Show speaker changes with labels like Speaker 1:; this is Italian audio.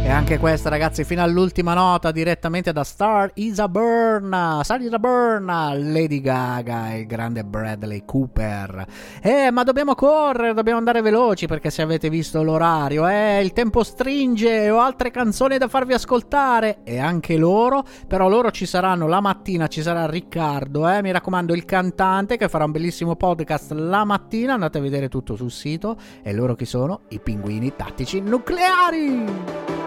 Speaker 1: E anche questa, ragazzi, fino all'ultima nota, direttamente da Star Is a Burn, Lady Gaga e il grande Bradley Cooper. Ma dobbiamo correre, dobbiamo andare veloci, perché se avete visto l'orario, il tempo stringe, ho altre canzoni da farvi ascoltare, e anche loro, però loro ci saranno la mattina, ci sarà Riccardo, mi raccomando, il cantante, che farà un bellissimo podcast la mattina, andate a vedere tutto sul sito. E loro chi sono? I Pinguini Tattici Nucleari!